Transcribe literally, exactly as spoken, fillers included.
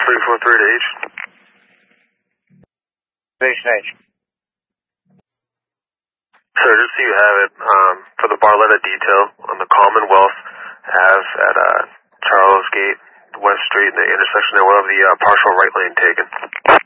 three four three to H. Station H. Sir, just so you have it, um, for the Barletta detail on the Commonwealth Ave at uh, Charles Gate, West Street, in the intersection there, we'll have the uh, partial right lane taken.